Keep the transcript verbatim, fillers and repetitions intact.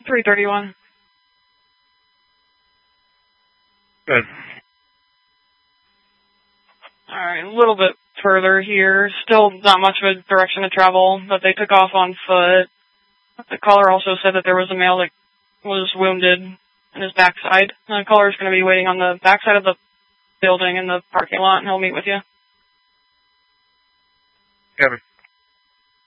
three thirty-one. Good. Alright, a little bit further here. Still not much of a direction to travel, but they took off on foot. The caller also said that there was a male that was wounded in his backside. The caller's going to be waiting on the backside of the building in the parking lot, and he'll meet with you. Kevin.